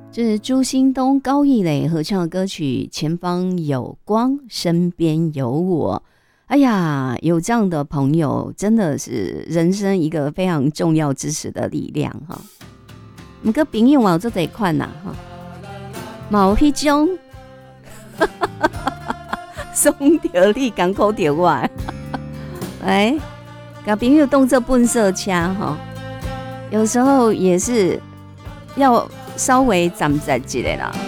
这是朱兴东、高艺磊合唱的歌曲《前方有光，身边有我》。哎呀，有这样的朋友，真的是人生一个非常重要支持的力量哈。不过朋友嘛，做这款呐哈，冇迄种送着你，艰苦着我。来，甲朋友动这笨色枪哈，有时候也是要稍微站在一下啦。